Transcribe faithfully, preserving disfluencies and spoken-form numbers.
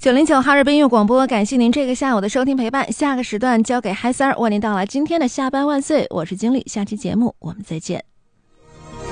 九零九哈尔滨音乐广播，感谢您这个下午的收听陪伴。下个时段交给嗨三儿为您带来今天的下班万岁，我是经理，下期节目我们再见。